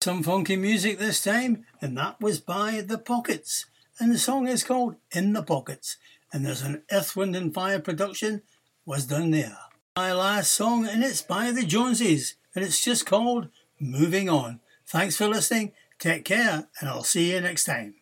Some funky music this time, and that was by The Pockets, and the song is called In the Pockets, and there's an Earth, Wind and Fire production was done there. My last song, and it's by the Joneses, and it's just called Moving On. Thanks for listening, take care, and I'll see you next time.